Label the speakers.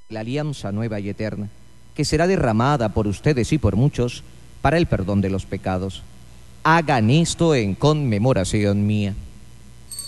Speaker 1: la alianza nueva y eterna, que será derramada por ustedes y por muchos para el perdón de los pecados. Hagan esto en conmemoración mía.